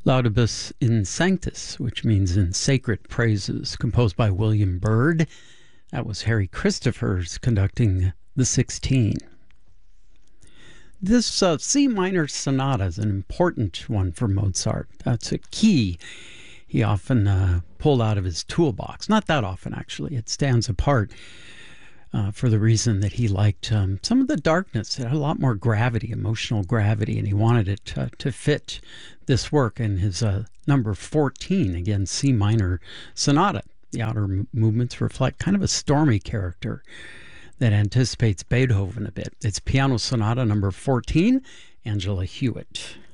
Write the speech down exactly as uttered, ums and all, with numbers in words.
Laudibus in Sanctis, which means in sacred praises, composed by William Byrd. That was Harry Christophers conducting the sixteen. This uh, C minor sonata is an important one for Mozart. That's a key he often uh, pulled out of his toolbox. Not that often, actually. It stands apart uh, for the reason that he liked um, some of the darkness. It had a lot more gravity, emotional gravity, and he wanted it to, to fit this work in his uh, number fourteen, again, C minor sonata. The outer m- movements reflect kind of a stormy character that anticipates Beethoven a bit. It's Piano Sonata number fourteen, Angela Hewitt.